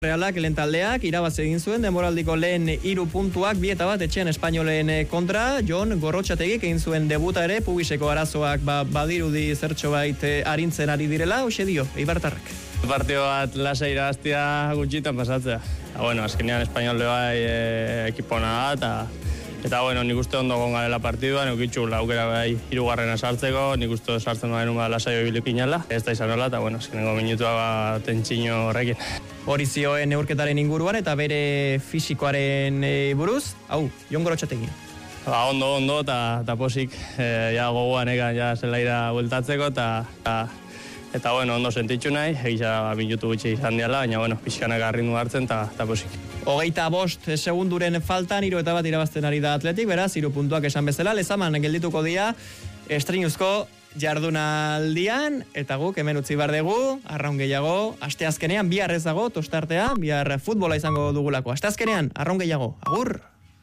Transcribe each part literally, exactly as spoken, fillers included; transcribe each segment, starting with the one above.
Realak lehen taldeak irabazi egin zuen denboraldiko lehen hiru puntuak bi eta bat etxean Espainolen kontra. Jon Gorrotxategik egin zuen debuta ere, pubiseko arazoak ba, badirudi zertxo bait arintzen ari direla, hoxe dio, eibartarrak. Partio bat lasa irabaztia gutxitan pasatzea. Eta, bueno, azkenean Espainol bai e, ekipona da, eta Eta, bueno, nik uste ondo gongarela partidua, nik itxu laukera bai hirugarrena sartzeko, nik uste sartzen baden ba lasaio bilikinala. Ez da izan hola, eta, bueno, azkenengo minutua ba tentsino horrekin. Hori zioen neurketaren inguruan eta bere fisikoaren e, buruz, hau, Jon Gorrotxategi. Ba, ondo, ondo, eta posik, e, ja gogoan egan ja zelaira bueltatzeko, eta, eta, eta, bueno, ondo sentitxu nahi, egisa ba, minutu gutxi izan diala, baina, bueno, pixkanak arrindu hartzen, eta posik. Hogeita bost segunduren faltan, hiru eta bat irabazten ari da Atletik, beraz, hiru puntuak esan bezala, Lezaman geldituko dira estreinuzko jardunaldian, eta guk hemen utzi behar dugu, arraun gehiago, asteazkenean, bihar ezago, tostartea, bihar futbola izango dugulako. Asteazkenean, arraun gehiago, agur!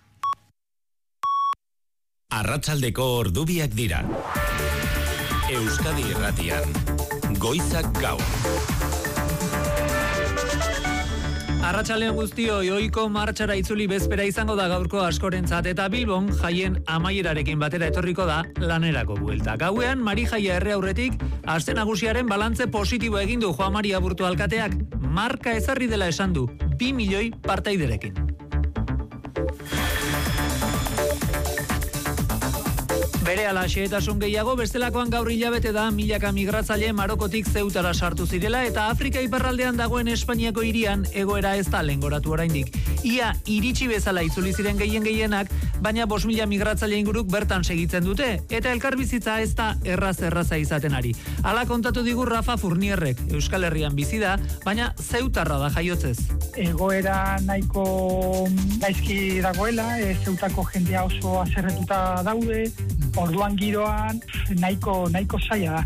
Arratsaldeko ordubiak dira. Euskadi Irratian, Goizak Gaur. Arratsaldean guztioi, ohiko martxara itzuli bezpera izango da gaurko askorentzat eta Bilbon jaien amaierarekin batera etorriko da lanerako buelta. Gauean Mari Jaia erre aurretik aste nagusiaren balantze positibo egin du Joan Mari Aburto alkateak, marka ezarri dela esan du, bi milioi partaiderekin. Bere ala xehetasun gehiago, bestelakoan gaur hilabete da milaka migratzaile Marokotik Zeutara sartu zirela eta Afrika iparraldean dagoen Espainiako hirian egoera ez da lehengoratu oraindik. Ia iritsi bezala itzuli ziren gehien gehienak, baina bost mila migratzaile inguruk bertan segitzen dute eta elkarbizitza ez da erraz erraza izaten ari. Hala kontatu digu Rafa Furnierrek, Euskal Herrian bizi da, baina Zeutarra da jaiotzez. Egoera nahiko gaizki dagoela, e, Zeutako jendea oso haserretuta daude. Orduan giroan nahiko nahiko zaila da.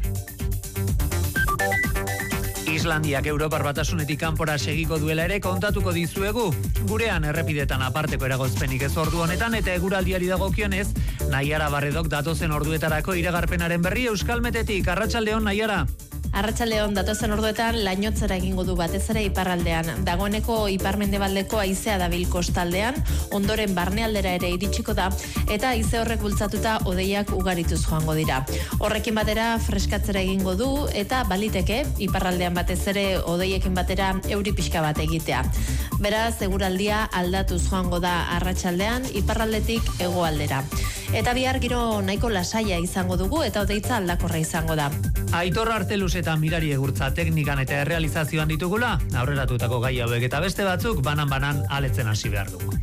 Islandiak Europar Batasunetik kanpora segiko duela ere kontatuko dizuegu. Gurean errepidetan aparteko eragozpenik ez ordu honetan eta eguraldiari dagokionez, Naiara Barredok datozen orduetarako iragarpenaren berri Euskalmetetik. Arratsaldeon Naiara. Arratsaldeon datozen orduetan lainotzera egingo du batez ere iparraldean. Dagoeneko iparmendebaldeko haizea dabil kostaldean, ondoren barnealdera ere iritsiko da eta haize horrek bultzatuta hodeiak ugarituz joango dira. Horrekin batera freskatzera egingo du eta baliteke iparraldean batez ere hodeiekin batera euri pixka bat egitea. Beraz, eguraldia aldatuz joango da arratsaldean iparraldetik hegoaldera. Eta bihar giro nahiko lasaia izango dugu eta hodeitza aldakorra izango da. Aitor Arteluz eta Mirari Egurtza teknikan eta errealizazioan ditugula, aurreratutako gai hauek eta beste batzuk banan-banan aletzen hasi behar dugu.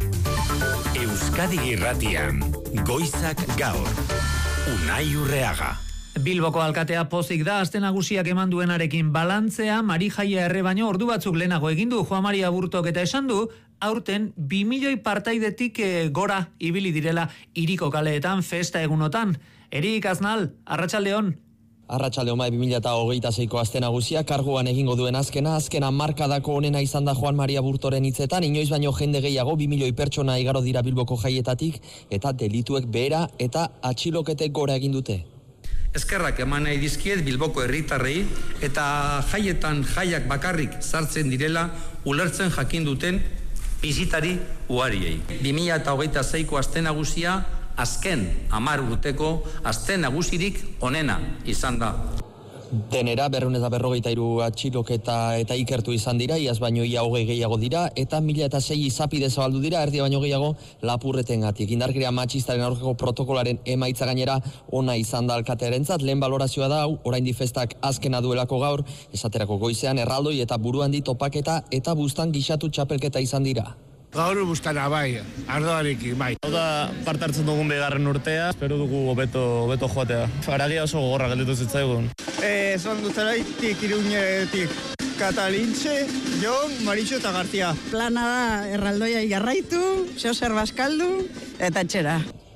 Euskadi Irratian, Goizak Gaur, Unai Urreaga. Bilboko alkatea pozik da aste nagusiak eman duenarekin balantzea, Mari Jaia erre baino ordu batzuk lehenago egin du Joan Mari Aburtok eta esan du, aurten bi milioi partaidetik e, gora ibili direla hiriko kaleetan festa egunotan. Erik Aznal, arratsaldeon. Arratsaldeon bai, bi mila hogeita seiko aste nagusia karguan egingo duen azkena, azkena markadako onena izan da Joan Mari Aburtoren hitzetan, inoiz baino jende gehiago bi milioi pertsona igaro dira Bilboko jaietatik eta delituek behera eta atxiloketek gora egin dute. Eskerrak eman nahi dizkiet Bilboko herritarrei eta jaietan jaiak bakarrik sartzen direla ulertzen jakin duten bizitari ugariei. bi mila hogeita seiko aste nagusia azken hamar urteko aste nagusirik onena izan da. Denera berrehun eta berrogeita hiru atxiloketa eta ikertu izan dira, iaz baino ia hogei gehiago dira, eta mila eta sei izapide zabaldu dira, erdia baino gehiago lapurretengatik. Indarkeria matxistaren aurkako protokolaren emaitza gainera ona izan da alkatearentzat, lehen balorazioa da hau, oraindik festak azkena duelako gaur, esaterako goizean erraldoi eta buruan di topaketa eta buztan gixatu txapelketa izan dira. Gaur bustana bai, ardoarekin bai. Hau da parte hartzen dugun begarren urtea, espero dugu hobeto hobeto joatea. Faragia oso gogorra gelditu zitzaigun. Eh, son duzaraitik iruñetik. Katalintxe, Jon, Marixo eta Gartia. Plana da erraldoia jarraitu, zeozer bazkaldu eta etxera.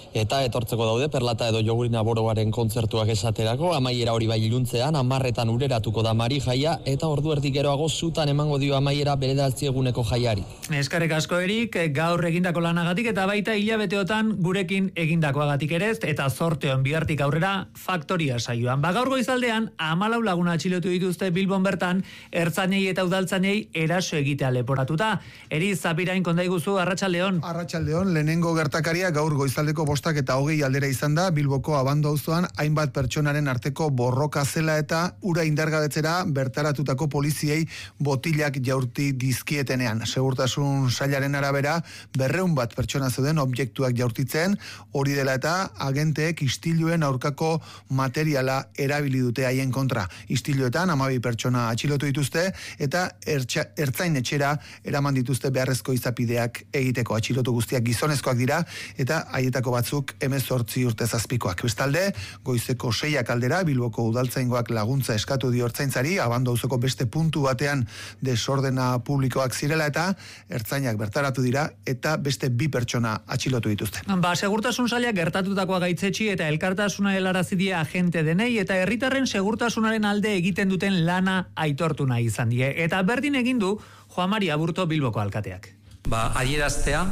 Eta etortzeko daude Perlata edo Jogurina Boroaren kontzertuak esaterako, amaiera hori bai iluntzean, amarretan ureratuko da Mari jaia, eta ordu erdi geroago zutan emango dio amaiera bederatzi eguneko jaiari. Eskerrik asko Erik, gaur egindako lanagatik eta baita hilabeteotan gurekin egindakoagatik ere, eta zorteon bihartik aurrera faktoria saioan. Ba, gaur goizaldean hamalau laguna atxilotu dituzte Bilbon bertan, ertzainei eta udaltzainei eraso egitea leporatuta. Eri Zapirain kondaiguzu, Arratsaldeon. Arratsaldeon, lehenengo gertakaria gaur goizaldeko bostak eta hogei aldera izan da Bilboko Abando auzoan hainbat pertsonaren arteko borroka zela eta ura indargabetzera bertaratutako poliziei botilak jaurti dizkietenean. Segurtasun sailaren arabera berreun bat pertsona zeuden objektuak jaurtitzen, hori dela eta agenteek istiluen aurkako materiala erabili dute haien kontra. Istiluetan hamabi pertsona atxilotu dituzte eta ertxa, ertzain etxera eraman dituzte beharrezko izapideak egiteko. Atxilotu guztiak gizonezkoak dira eta haietako batzuk hemezortzi urte zazpikoak. Bestalde, goizeko seiak aldera Bilboko udaltzaingoak laguntza eskatu dio ertzaintzari, Abando auzoko beste puntu batean desordena publikoak zirela eta ertzainak bertaratu dira eta beste bi pertsona atxilotu dituzte. Ba, segurtasun sailak gertatutakoa gaitzetsi eta elkartasuna helarazi die agente denei eta herritarren segurtasunaren alde egiten duten lana aitortu nahi izan die. Eta berdin egin du Juan Mari Aburto Bilboko alkateak. Ba, adieraztea,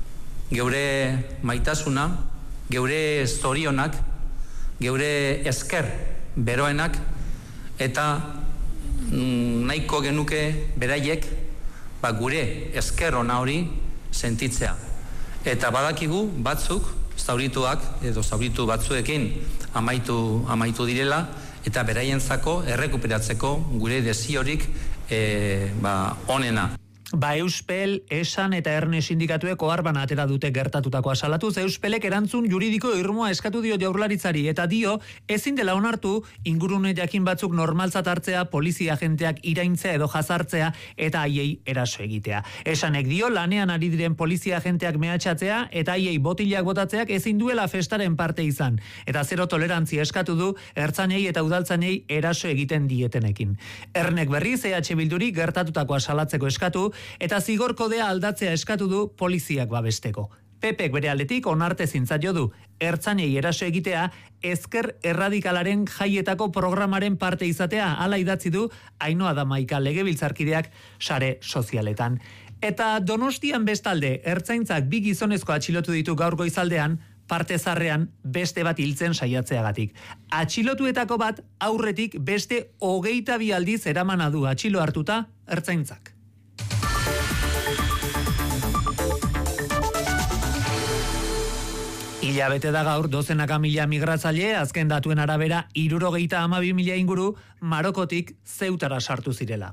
geure maitasuna, geure zorionak, geure esker beroenak, eta mm, nahiko genuke beraiek ba, gure esker ona hori sentitzea. Eta badakigu batzuk, zaurituak edo zauritu batzuekin amaitu, amaitu direla, eta beraientzako errekuperatzeko gure desiorik e, ba, onena. Ba, Euspel, Esan eta Erne sindikatuek oharban atera dute gertatutakoa salatuz. Euspelek erantzun juridiko irmoa eskatu dio Jaurlaritzari eta dio ezin dela onartu ingurune jakin batzuk normaltzat hartzea, polizia agenteak iraintzea edo jazartzea eta haiei eraso egitea. Esanek dio lanean ari diren polizia agenteak mehatxatzea eta haiei botilak botatzeak ezin duela festaren parte izan. Eta zero tolerantzia eskatu du ertzainei eta udaltzainei eraso egiten dietenekin. Ernek berriz E H Bilduri gertatutakoa salatzeko eskatu eta zigor kodea aldatzea eskatu du poliziak babesteko. Pepek bere aldetik onartezin zaio du ertzainei eraso egitea ezker erradikalaren jaietako programaren parte izatea, hala idatzi du Ainhoa Damaika legebiltzarkideak sare sozialetan. Eta Donostian bestalde ertzaintzak bi gizonezko atxilotu ditu gaur goizaldean, parte zarrean beste bat hiltzen saiatzeagatik. Atxilotuetako bat aurretik beste hogeita bi aldiz eramana du atxilo hartuta ertzaintzak. Hilabete da gaur dozenaka mila migratzaile, azken datuen arabera hirurogeita hamabi mila inguru Marokotik Zeutara sartu zirela.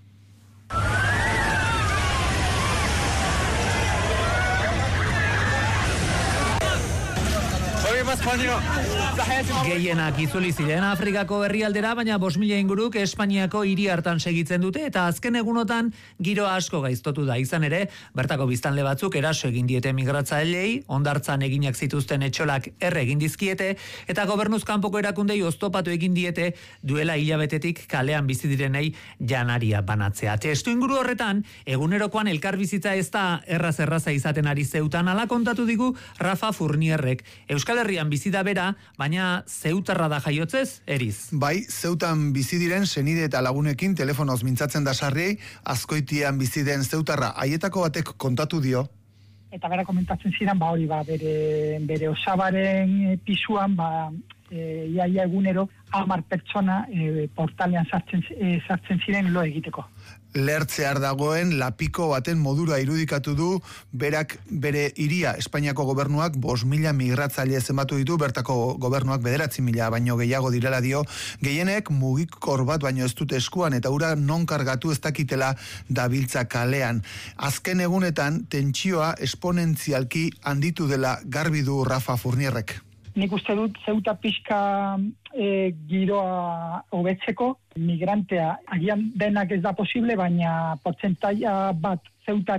Gehienak itzuli ziren Afrikako herrialdera, baina bost mila inguruk Espainiako hiri hartan segitzen dute eta azken egunotan giro asko gaiztotu da. Izan ere, bertako biztanle batzuk eraso egin diete migratzaileei, hondartzan eginak zituzten etxolak erre egin dizkiete eta gobernuz kanpoko erakundei oztopatu egin diete duela hilabetetik kalean bizi direnei janaria banatzea. Testu inguru horretan, egunerokoan elkarbizitza ez da erraz erraza izaten ari Zeutan, ala kontatu digu Rafa Furnierrek. Euskal Herrian bizi da bera, baina Zeutarra da jaiotzez, Eriz. Bai, Zeutan bizi diren senide eta lagunekin telefonoz mintzatzen da sarriei, Azkoitian bizi den Zeutarra haietako batek kontatu dio. Eta bera komentatzen ziren, ba hori, ba, bere, bere osabaren e, pisuan, ba, e, iaia egunero, hamar pertsona e, portalean sartzen, e, sartzen ziren lo egiteko. Lertzear dagoen lapiko baten modura irudikatu du berak bere hiria. Espainiako gobernuak bost mila migratzaile zenbatu ditu, bertako gobernuak bederatzi mila baino gehiago direla dio. Gehienek mugikor bat baino ez dute eskuan eta ura non kargatu ez dakitela dabiltza kalean. Azken egunetan tentsioa esponentzialki handitu dela garbi du Rafa Furnierrek. Nik uste dut Zeuta pixka e, giroa hobetzeko, migrantea agian denak ez da posible, baina portzentaia bat Zeutatik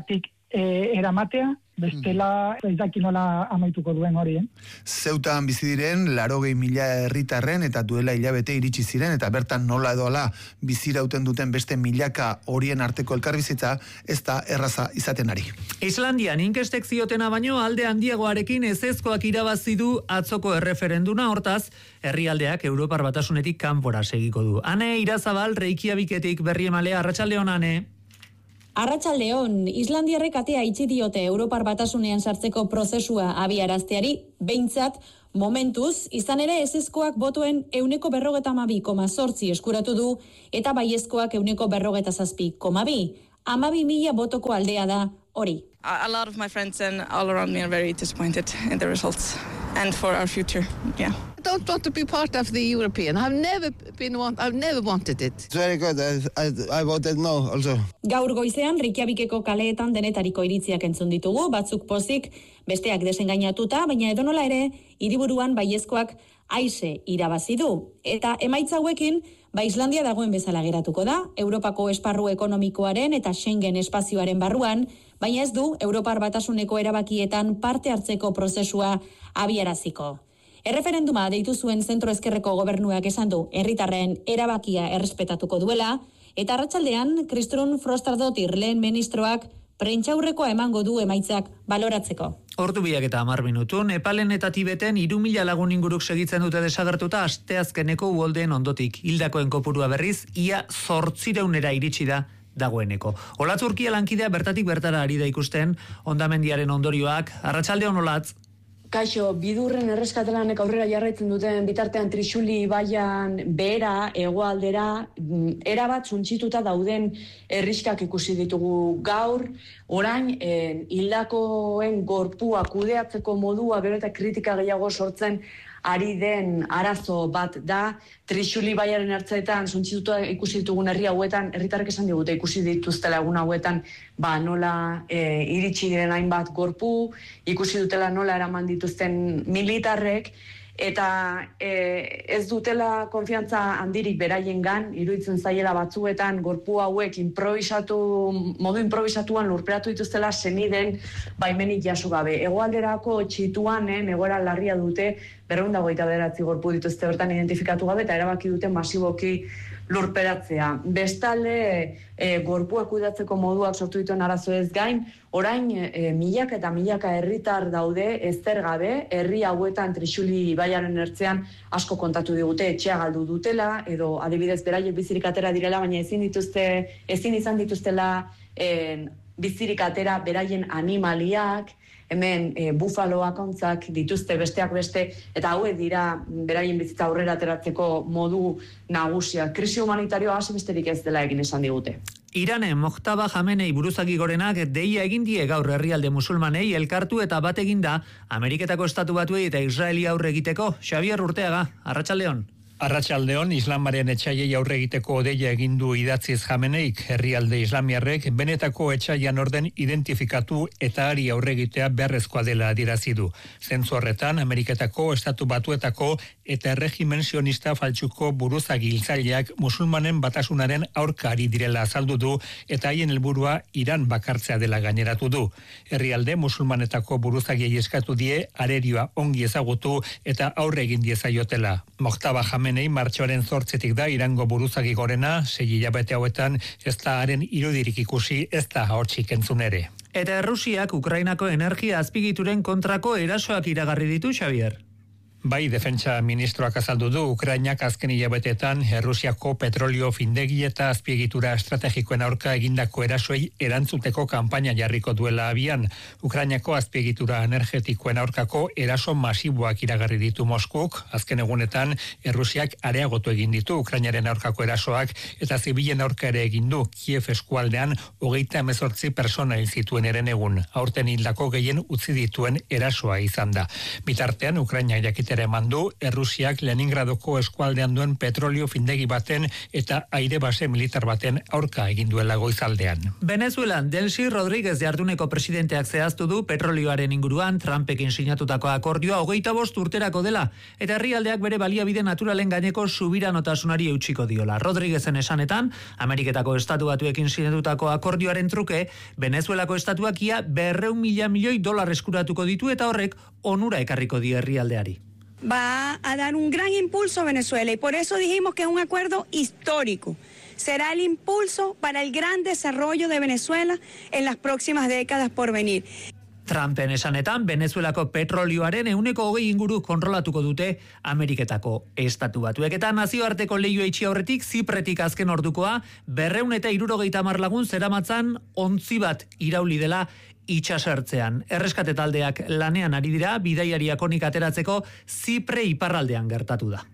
e, eramatea, bestela ez daki nola amaituko duen hori. Eh? Zeutan bizi diren larogei mila herritarren eta duela hilabete iritsi ziren eta bertan nola edo ala bizirauten duten beste milaka horien arteko elkarbizitza ez da erraza izaten ari. Islandian inkestek ziotena baino alde handiagoarekin ezezkoak irabazi du atzoko erreferenduna, hortaz herrialdeak Europar Batasunetik kanpora segiko du. Ane Irazabal Reykjaviketik berriemalea, arratsaldeon Ane. Arratsaldeon, Islandiarrek atea itxi diote Europar Batasunean sartzeko prozesua abiarazteari, behintzat momentuz, izan ere ezezkoak botoen euneko berrogeta amabi koma zortzi eskuratu du, eta baiezkoak euneko berrogeta zazpi koma bi. Amabi mila botoko aldea da hori. A lot of my friends and all around me are very disappointed in the results and for our future. Yeah. I don't want to be part of the European. I've never been want, I've never wanted it. It's very good. I, I, I voted no also. Gaur goizean Reykjavikeko kaleetan denetariko iritziak entzun ditugu, batzuk pozik, besteak desengainatuta, baina edonola ere, hiriburuan baiezkoak aise irabazi du. Eta emaitza hauekin, ba Islandia dagoen bezala geratuko da, Europako esparru ekonomikoaren eta Schengen espazioaren barruan, baina ez du Europar Batasuneko erabakietan parte hartzeko prozesua abiaraziko. Erreferenduma deitu zuen zentro ezkerreko gobernuak esan du herritarren erabakia errespetatuko duela, eta arratsaldean Kristrún Frostadóttir lehen ministroak prentsaurrekoa emango du emaitzak baloratzeko. Ordu biak eta hamar minutu, Nepalen eta Tibeten hiru mila lagun inguruk segitzen dute desagertuta asteazkeneko uholdeen ondotik. Hildakoen kopurua berriz, ia zortzireunera iritsi da dagoeneko. Olatz Urkia lankidea bertatik bertara ari da ikusten, hondamendiaren ondorioak, arratsaldeon Olatz. Kaixo, bidurren erreskatelanek aurrera jarraitzen duten bitartean Trixuli ibaian behera, hegoaldera, erabat suntsituta dauden herriskak ikusi ditugu gaur, orain eh, hildakoen gorpua kudeatzeko modua gero eta kritika gehiago sortzen ari den arazo bat da. Trixuli ibaiaren ertzaetan suntsituta ikusi ditugun herri hauetan, herritarrek esan digute ikusi dituztela egun hauetan, ba nola e, iritsi diren hainbat gorpu, ikusi dutela nola eraman dituzten militarrek, eta e, ez dutela konfiantza handirik beraiengan, iruditzen zaiela batzuetan gorpu hauek improvisatu, modu improvisatuan lurperatu dituztela seniden baimenik jaso gabe. Hegoalderako txituanen egoera larria dute, berrehun eta hogeita bederatzi gorpu dituzte bertan identifikatu gabe eta erabaki dute masiboki lurperatzea. Bestalde, e, gorpuak kudeatzeko moduak sortu dituen arazo ez gain, orain e, milaka eta milaka herritar daude ezer gabe, herri hauetan Trixuli ibaiaren ertzean asko kontatu digute etxea galdu dutela, edo adibidez beraiek bizirik atera direla, baina ezin dituzte, ezin izan dituztela e, bizirik atera beraien animaliak, hemen e, bufaloak ontzak dituzte besteak beste, eta hauek dira beraien bizitza aurrera ateratzeko modu nagusia. Krisi humanitarioa hasi besterik ez dela egin esan digute. Iranen Mojtaba Jamenei buruzagi gorenak deia egin die gaur herrialde musulmanei elkartu eta bat eginda Ameriketako Estatu Batuei eta Israeli aurre egiteko. Xabier Urteaga, arratsaldeon. Arratsaldeon, Islamaren etxaiei aurre egiteko deia egin du idatziz Jameneik, herrialde islamiarrek benetako etxaian orden identifikatu eta ari aurre egitea beharrezkoa dela adierazi du. Zentzu horretan, Ameriketako Estatu Batuetako eta erregimen sionista faltsuko buruzagi hiltzaileak musulmanen batasunaren aurka ari direla azaldu du eta haien helburua Iran bakartzea dela gaineratu du. Herrialde musulmanetako buruzagiei eskatu die arerioa ongi ezagutu eta aurre egin diezaiotela. Mojtaba Jamenei martxoaren zortzitik da Irango buruzagi gorena, sei hilabete hauetan ez da haren irudirik ikusi, ez da hortzik entzun ere. Eta Errusiak Ukrainako energia azpigituren kontrako erasoak iragarri ditu, Xavier. Bai, defentsa ministroak azaldu du, Ukrainak azken hilabetetan Errusiako petrolio findegi eta azpiegitura estrategikoen aurka egindako erasoei erantzuteko kanpaina jarriko duela abian. Ukrainako azpiegitura energetikoen aurkako eraso masiboak iragarri ditu Moskuk, azken egunetan Errusiak areagotu egin ditu Ukrainaren aurkako erasoak eta zibilen aurka ere egin du Kiev eskualdean hogeita hemezortzi persona hil zituen eren egun. Aurten hildako gehien utzi dituen erasoa izan da. Bitartean Ukraina jakite jakitera eman du Errusiak Leningradoko eskualdean duen petrolio findegi baten eta aire base militar baten aurka egin duela goizaldean. Venezuelan Delcy Rodríguez jarduneko presidenteak zehaztu du petrolioaren inguruan Trumpekin sinatutako akordioa hogeita bost urterako dela eta herrialdeak bere baliabide naturalen gaineko subiranotasunari eutsiko diola. Rodríguezen esanetan, Ameriketako estatu batuekin sinatutako akordioaren truke, Venezuelako estatuak ia berreun mila milioi dolar eskuratuko ditu eta horrek onura ekarriko die herrialdeari. Va a dar un gran impulso a Venezuela y por eso dijimos que es un acuerdo histórico. Será el impulso para el gran desarrollo de Venezuela en las próximas décadas por venir. Trumpen esanetan, Venezuelako petrolioaren ehuneko hogei inguru kontrolatuko dute Ameriketako estatu batuek. Eta nazioarteko leiho itxi aurretik, Zipretik azken ordukoa, berreun eta hirurogeita hamar lagun zeramatzan ontzi bat irauli dela itxasertzean. Erreskate taldeak lanean ari dira, bidaiariak onik ateratzeko Zipre iparraldean gertatu da.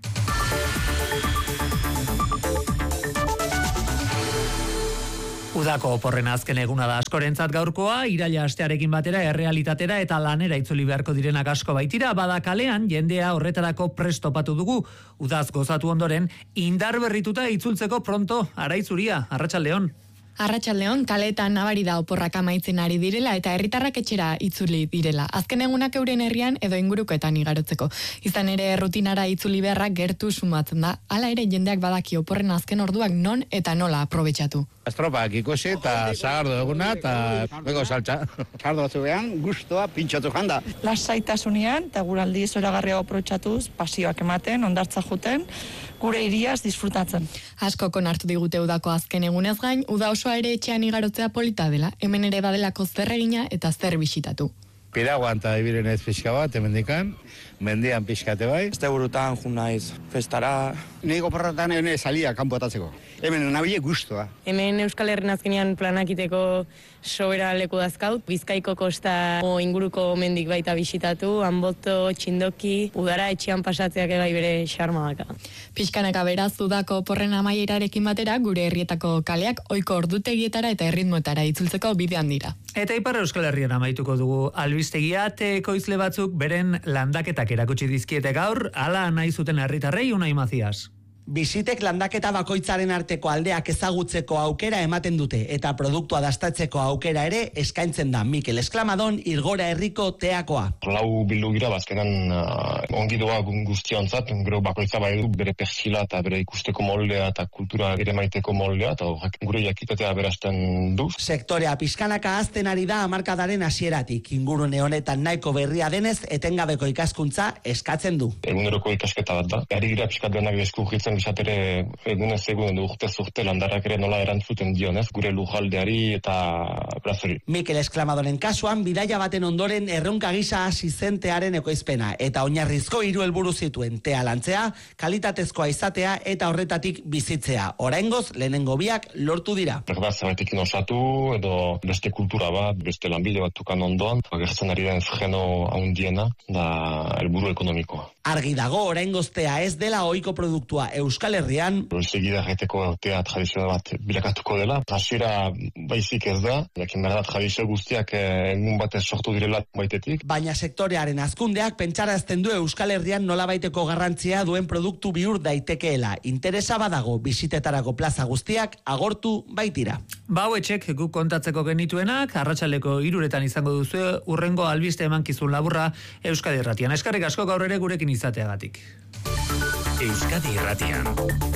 Udako oporren azken eguna da askorentzat gaurkoa, iraila astearekin batera errealitatera eta lanera itzuli beharko direnak asko baitira, bada kalean jendea horretarako prest topatu dugu. Udaz gozatu ondoren, indar berrituta itzultzeko pronto, Araitzuria, Arratsaldeon. Arratsaldeon, kaleetan nabari da oporrak amaitzen ari direla eta herritarrak etxera itzuli direla. Azken egunak euren herrian edo ingurukoetan igarotzeko. Izan ere rutinara itzuli beharrak gertu sumatzen da. Hala ere jendeak badaki oporren azken orduak non eta nola aprobetxatu. Estropak ikusi eta zagardo eguna eta beko saltza. Zagardo batzu behan, guztua pintxatu janda. Lasaitasunean eta guraldi zoragarria aprobetxatuz, pasioak ematen, ondartza juten, gure iriaz disfrutatzen. Asko konartu digute udako azken egunez gain, uda osoa ere etxean igarotzea polita dela, hemen ere badelako zer egina eta zer bisitatu. Piraguan eta ibirenez pixka bat, hemendikan, mendian pixkate bai. Este burutan jun naiz, festara. Nego porratan ene salia kanpo atatzeko. Hemen nabile guztua. Hemen Euskal Herrin azkenean planakiteko sobera leku dazkaut. Bizkaiko kosta o inguruko mendik baita bisitatu, Anboto, Txindoki, udara etxean pasatzeak bai bere xarma daka. Pixkanaka beraz udako porren amaierarekin batera, gure herrietako kaleak ohiko ordutegietara eta erritmoetara itzultzeko bidean dira. Eta Ipar Euskal Herrian amaituko dugu albistegia, ekoizle batzuk beren landaketak erakutsi dizkiete gaur, hala nahi zuten herritarrei Unai Mazias. Bizitek landaketa bakoitzaren arteko aldeak ezagutzeko aukera ematen dute eta produktua dastatzeko aukera ere eskaintzen da. Mikel Esklamadon, Irgora herriko teakoa. Lau bildu gira, bazkenan uh, ongi doa guztionzat, gero bakoitza bai du bere perfila eta bere ikusteko moldea eta kultura ere maiteko moldea eta horrek gure jakitatea berazten du. Sektorea pixkanaka azten ari da hamarkadaren hasieratik. Ingurune honetan nahiko berria denez, etengabeko ikaskuntza eskatzen du. Eguneroko ikasketa bat da. Ari gira pixkat denak deskubritzen bizatere egunez egun edo urte zurte landarrak ere nola erantzuten dionez, gure lujaldeari eta plazori. Mikel Esklamadoren kasuan, bidaia baten ondoren erronka gisa hasi zen tearen ekoizpena eta oinarrizko hiru helburu zituen: tea lantzea, kalitatezkoa izatea eta horretatik bizitzea. Oraingoz, lehenengo biak lortu dira. Berda zerbaitekin osatu edo beste kultura bat, beste lanbide bat tukan ondoan, agertzen ari den freno haundiena da helburu ekonomikoa. Argi dago, oraingoz tea ez dela ohiko produktua Euskal Herrian. Segida erreteko tea tradizional bat bilakatuko dela. Hasiera baizik ez da, jakin behar da tradizio guztiak egun batez sortu direla baitetik. Baina sektorearen hazkundeak pentsarazten du Euskal Herrian nolabaiteko garrantzia duen produktu bihur daitekeela. Interesa badago, bisitetarako plaza guztiak agortu baitira. Bau etxek guk kontatzeko genituenak, arratsaldeko hiruretan izango duzu urrengo albiste emankizun laburra Euskadi Irratian. Eskerrik asko gaur ere gurekin izateagatik. Euskadi Irratian